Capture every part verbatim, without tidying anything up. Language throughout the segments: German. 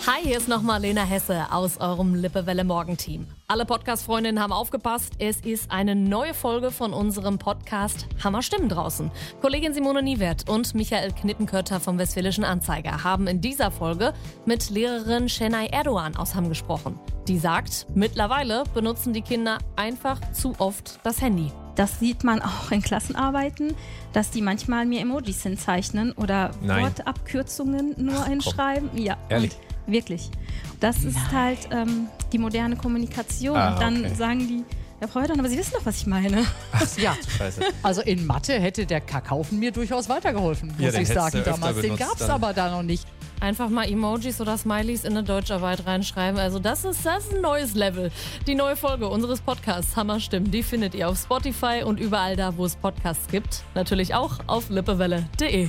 Hi, hier ist nochmal Lena Hesse aus eurem Lippewelle-Morgenteam. Alle Podcast-Freundinnen haben aufgepasst. Es ist eine neue Folge von unserem Podcast Hammer Stimmen draußen. Kollegin Simone Niewert und Michael Knippenkötter vom Westfälischen Anzeiger haben in dieser Folge mit Lehrerin Şenay Erdoğan aus Hamm gesprochen. Die sagt, mittlerweile benutzen die Kinder einfach zu oft das Handy. Das sieht man auch in Klassenarbeiten, dass die manchmal mir Emojis hinzeichnen oder Nein. Wortabkürzungen nur hinschreiben. Ja, Ehrlich? Und wirklich. Das ist Nein. halt ähm, die moderne Kommunikation. Ah, und dann okay. sagen die, ja, Frau Erdoğan, aber Sie wissen doch, was ich meine. Ja, Scheiße. also in Mathe hätte der Kakaufen mir durchaus weitergeholfen, Ja, muss den ich hättest sagen du öfter damals. Den benutzt gab es dann. aber da noch nicht. Einfach mal Emojis oder Smileys in eine Deutscharbeit reinschreiben. Also das ist, das ist ein neues Level. Die neue Folge unseres Podcasts Hammer Stimmen, die findet ihr auf Spotify und überall da, wo es Podcasts gibt. Natürlich auch auf lippewelle punkt de.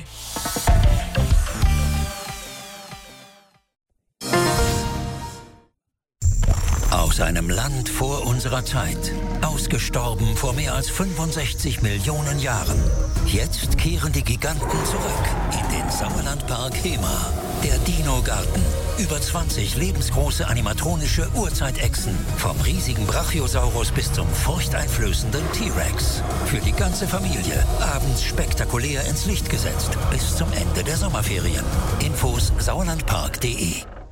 Aus einem Land vor unserer Zeit, ausgestorben vor mehr als fünfundsechzig Millionen Jahren. Jetzt kehren die Giganten zurück in den Sauerlandpark Hemer. Der Dino-Garten. Über zwanzig lebensgroße animatronische Urzeitechsen. Vom riesigen Brachiosaurus bis zum furchteinflößenden T-Rex. Für die ganze Familie. Abends spektakulär ins Licht gesetzt. Bis zum Ende der Sommerferien. Infos sauerlandpark punkt de.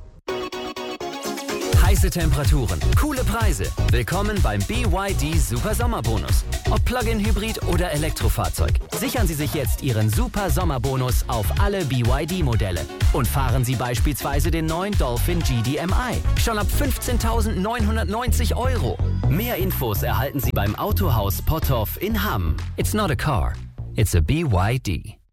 Heiße Temperaturen, coole Preise. Willkommen beim B Y D Super Sommerbonus. Ob Plug-in-Hybrid oder Elektrofahrzeug. Sichern Sie sich jetzt Ihren Super Sommerbonus auf alle B Y D-Modelle. Und fahren Sie beispielsweise den neuen Dolphin G D M I. Schon ab fünfzehntausendneunhundertneunzig Euro. Mehr Infos erhalten Sie beim Autohaus Potthoff in Hamm. It's not a car, it's a B Y D.